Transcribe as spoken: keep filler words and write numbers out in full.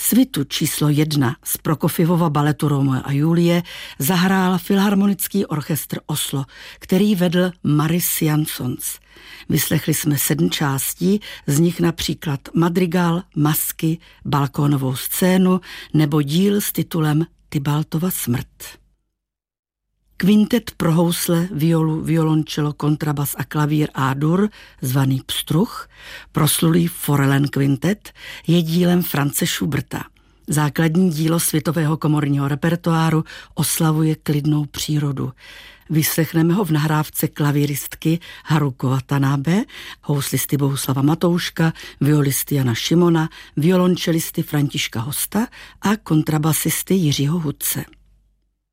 Svitu číslo jedna z Prokofjevova baletu Romeo a Julie zahrál Filharmonický orchestr Oslo, který vedl Maris Jansons. Vyslechli jsme sedm částí, z nich například madrigal, masky, balkónovou scénu nebo díl s titulem Tybaltova smrt. Kvintet pro housle, violu, violončelo, kontrabas a klavír A-dur, zvaný Pstruh, proslulý Forelen kvintet, je dílem Franze Schuberta. Základní dílo světového komorního repertoáru oslavuje klidnou přírodu. Vyslechneme ho v nahrávce klavíristky Haruko Watanabe, houslisty Bohuslava Matouška, violisty Jana Šimona, violončelisty Františka Hosta a kontrabasisty Jiřího Hudce.